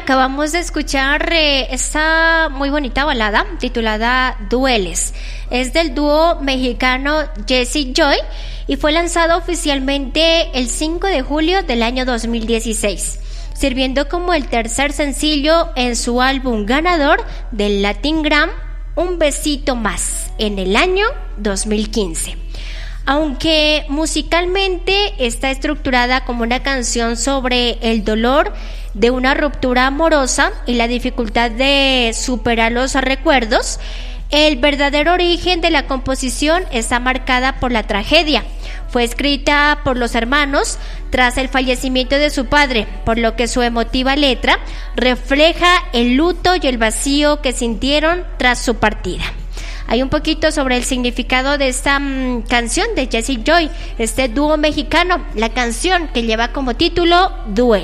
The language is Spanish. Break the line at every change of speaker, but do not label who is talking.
acabamos de escuchar esta muy bonita balada titulada Dueles. Es del dúo mexicano Jessie Joy y fue lanzado oficialmente el 5 de julio del año 2016, sirviendo como el tercer sencillo en su álbum ganador del Latin Grammy Un Besito Más en el año 2015. Aunque musicalmente está estructurada como una canción sobre el dolor de una ruptura amorosa y la dificultad de superar los recuerdos, el verdadero origen de la composición está marcada por la tragedia. Fue escrita por los hermanos tras el fallecimiento de su padre, por lo que su emotiva letra refleja el luto y el vacío que sintieron tras su partida. Hay un poquito sobre el significado de esta canción de Jessie Joy, este dúo mexicano, la canción que lleva como título Duelo.